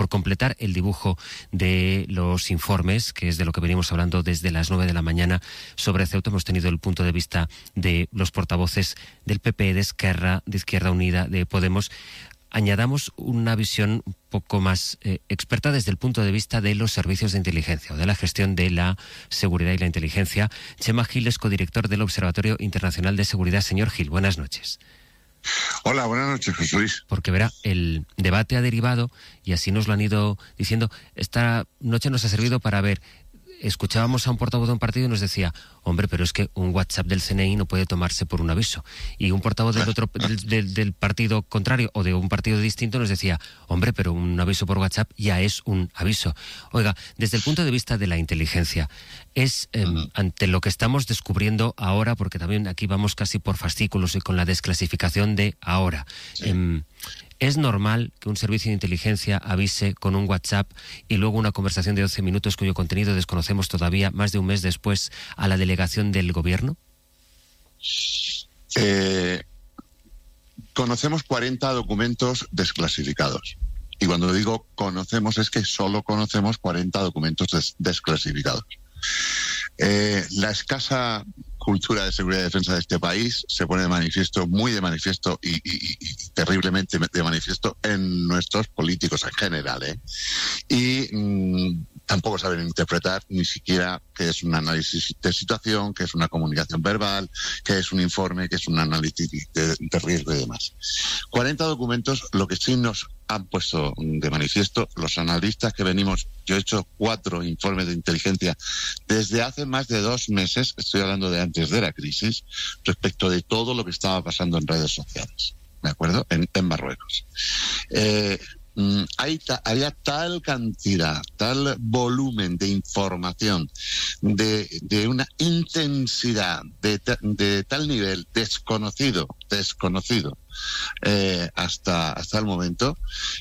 por completar el dibujo de los informes, que es de lo que venimos hablando desde las 9 de la mañana sobre Ceuta. Hemos tenido el punto de vista de los portavoces del PP, de Esquerra, de Izquierda Unida, de Podemos. Añadamos una visión un poco más experta desde el punto de vista de los servicios de inteligencia o de la gestión de la seguridad y la inteligencia. Chema Gil es codirector del Observatorio Internacional de Seguridad. Señor Gil, buenas noches. Hola, buenas noches, José Luis. Porque verá, el debate ha derivado, y así nos lo han ido diciendo, esta noche nos ha servido para ver. Escuchábamos a un portavoz de un partido y nos decía, hombre, pero es que un WhatsApp del CNI no puede tomarse por un aviso. Y un portavoz del otro del partido contrario o de un partido distinto nos decía, hombre, pero un aviso por WhatsApp ya es un aviso. Oiga, desde el punto de vista de la inteligencia, es ante lo que estamos descubriendo ahora, porque también aquí vamos casi por fascículos y con la desclasificación de ahora. Sí. ¿Es normal que un servicio de inteligencia avise con un WhatsApp y luego una conversación de 12 minutos cuyo contenido desconocemos todavía más de un mes después a la delegación del gobierno? Conocemos 40 documentos desclasificados. Y cuando digo conocemos es que solo conocemos 40 documentos desclasificados. La escasa cultura de seguridad y defensa de este país se pone de manifiesto, muy de manifiesto y terriblemente de manifiesto en nuestros políticos en general, y tampoco saben interpretar ni siquiera qué es un análisis de situación, qué es una comunicación verbal, qué es un informe, qué es un análisis de riesgo y demás. 40 documentos, lo que sí nos han puesto de manifiesto los analistas que venimos. Yo he hecho 4 informes de inteligencia desde hace más de 2 meses, estoy hablando de antes de la crisis, respecto de todo lo que estaba pasando en redes sociales, ¿de acuerdo? En Marruecos. Había tal cantidad, tal volumen de información, de una intensidad, de tal nivel desconocido, hasta el momento,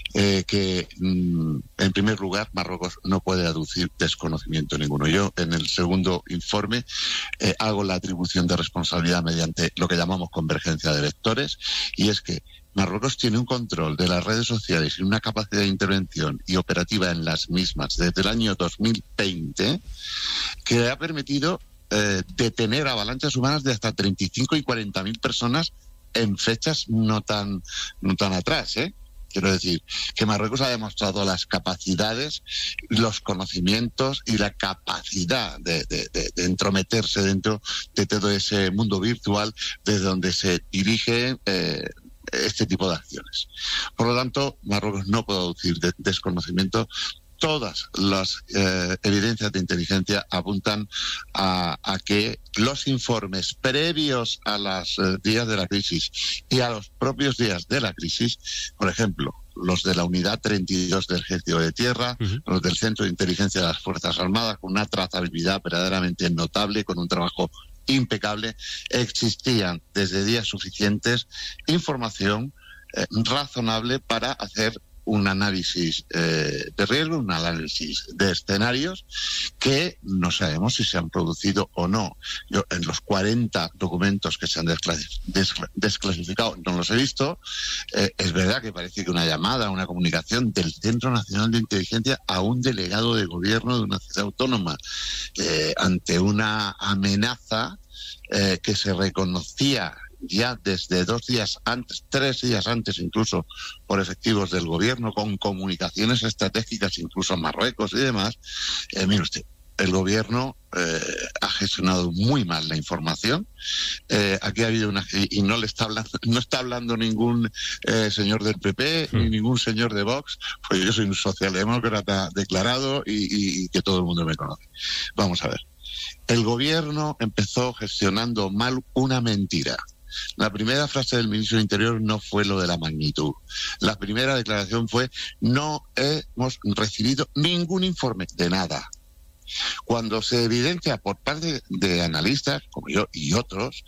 que en primer lugar Marruecos no puede aducir desconocimiento ninguno. Yo en el segundo informe hago la atribución de responsabilidad mediante lo que llamamos convergencia de vectores, y es que Marruecos tiene un control de las redes sociales y una capacidad de intervención y operativa en las mismas desde el año 2020 que le ha permitido detener avalanchas humanas de hasta 35 y 40.000 personas en fechas no tan atrás, Quiero decir que Marruecos ha demostrado las capacidades, los conocimientos y la capacidad de entrometerse dentro de todo ese mundo virtual desde donde se dirige este tipo de acciones. Por lo tanto, Marruecos no puede aducir desconocimiento. Todas las evidencias de inteligencia apuntan a que los informes previos a los días de la crisis y a los propios días de la crisis, por ejemplo, los de la Unidad 32 del Ejército de Tierra, los del Centro de Inteligencia de las Fuerzas Armadas, con una trazabilidad verdaderamente notable, con un trabajo impecable, existían desde días suficientes información razonable para hacer un análisis de riesgo, un análisis de escenarios que no sabemos si se han producido o no. Yo en los 40 documentos que se han desclasificado no los he visto. Es verdad que parece que una llamada, una comunicación del Centro Nacional de Inteligencia a un delegado de gobierno de una ciudad autónoma ante una amenaza que se reconocía ya desde 2 días antes, 3 días antes incluso, por efectivos del gobierno, con comunicaciones estratégicas incluso a Marruecos y demás. Mire usted, el gobierno ha gestionado muy mal la información. Aquí ha habido y no está hablando ningún señor del PP ni ningún señor de Vox, pues yo soy un socialdemócrata declarado y que todo el mundo me conoce. Vamos a ver. El gobierno empezó gestionando mal una mentira. La primera frase del ministro del Interior no fue lo de la magnitud. La primera declaración fue: no hemos recibido ningún informe de nada. Cuando se evidencia por parte de analistas como yo y otros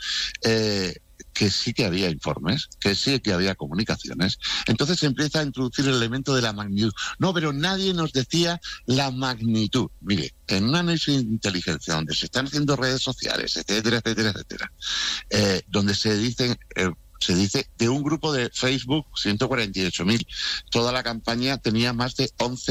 que sí que había informes, que sí que había comunicaciones, entonces se empieza a introducir el elemento de la magnitud. No, pero nadie nos decía la magnitud. Mire, en un análisis de inteligencia donde se están haciendo redes sociales, etcétera, etcétera, etcétera, donde se dicen se dice, de un grupo de Facebook, 148.000. Toda la campaña tenía más de 11